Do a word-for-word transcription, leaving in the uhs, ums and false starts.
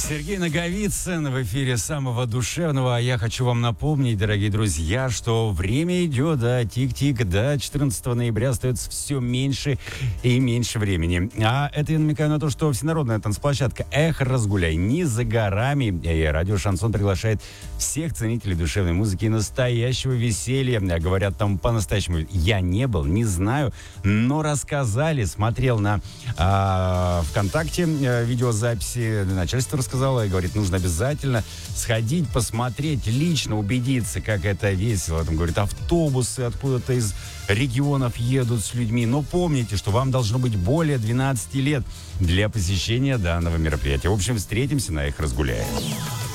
Сергей Наговицын в эфире самого душевного. А я хочу вам напомнить, дорогие друзья, что время идет, да, тик-тик, до четырнадцатого ноября остается все меньше и меньше времени. А это я намекаю на то, что всенародная танцплощадка «Эх, разгуляй» не за горами. И радио «Шансон» приглашает всех ценителей душевной музыки и настоящего веселья. Говорят, там по-настоящему я не был, не знаю, но рассказали, смотрел на а, ВКонтакте а, видеозаписи, начальство рассказала и говорит, нужно обязательно сходить, посмотреть, лично убедиться, как это весело. Там, говорит, автобусы откуда-то из регионов едут с людьми. Но помните, что вам должно быть более двенадцати лет для посещения данного мероприятия. В общем, встретимся на «Эх, разгуляй».